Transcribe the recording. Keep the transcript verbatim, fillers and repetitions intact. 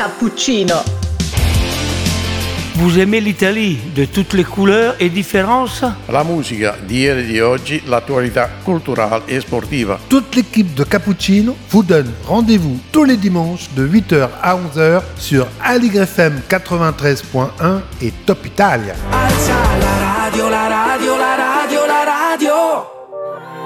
Cappuccino. Vous aimez l'Italie de toutes les couleurs et différences? La musica di ieri e di oggi, l'attualità culturale e sportiva. Toute l'équipe de Cappuccino vous donne rendez-vous tous les dimanches de huit heures à onze heures sur Aligre F M quatre-vingt-treize point un et Top Italia. Alza la radio, la radio, la radio, la radio.